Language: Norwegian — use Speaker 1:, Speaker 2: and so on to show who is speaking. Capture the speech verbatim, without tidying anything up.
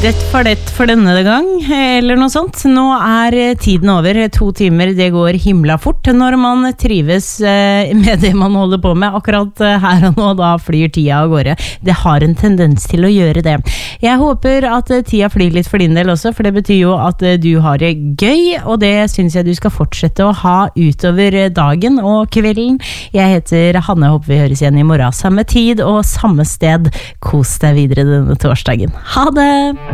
Speaker 1: Det for det for denne gang, eller noe sånt. Nå er tiden over, to timer, det går himla fort når man trives med det man holder på med. Akkurat her og nå, da flyr tida av gårde. Det har en tendens til å gjøre det. Jeg håper at tida flyr litt for din del også, for det betyr jo at du har det gøy, og det synes jeg du skal fortsette å ha utover dagen og kvelden. Jeg heter Hanne, håper vi høres igjen i morgen. Samme tid og samme sted. Kos deg videre denne torsdagen. Ha det!